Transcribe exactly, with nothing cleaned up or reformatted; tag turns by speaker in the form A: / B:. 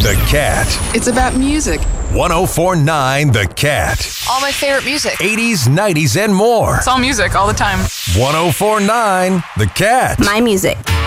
A: The Cat.
B: It's about music.
A: ten forty-nine The Cat.
C: All my favorite music.
A: eighties, nineties, and more.
B: It's all music all the time.
A: ten forty-nine The Cat.
D: My music.